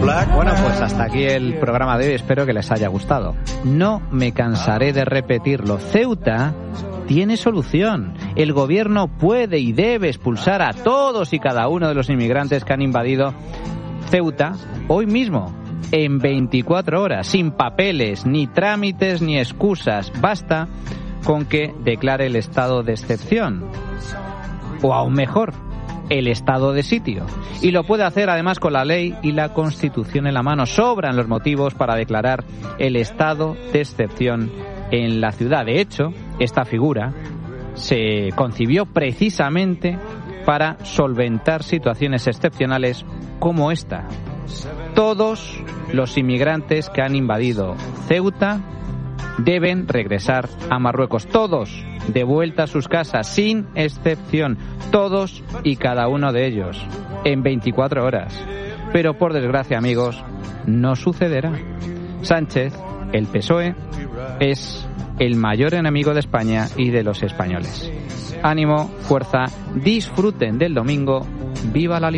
Bueno, pues hasta aquí el programa de hoy. Espero que les haya gustado. No me cansaré de repetirlo. Ceuta tiene solución. El gobierno puede y debe expulsar a todos y cada uno de los inmigrantes que han invadido Ceuta hoy mismo, en 24 horas, sin papeles, ni trámites, ni excusas. Basta con que declare el estado de excepción. O aún mejor, el estado de sitio. Y lo puede hacer además con la ley y la Constitución en la mano. Sobran los motivos para declarar el estado de excepción en la ciudad. De hecho, esta figura se concibió precisamente para solventar situaciones excepcionales como esta. Todos los inmigrantes que han invadido Ceuta deben regresar a Marruecos. Todos de vuelta a sus casas, sin excepción. Todos y cada uno de ellos, en 24 horas. Pero por desgracia, amigos, no sucederá. Sánchez, el PSOE, es el mayor enemigo de España y de los españoles. Ánimo, fuerza, disfruten del domingo. ¡Viva la libertad!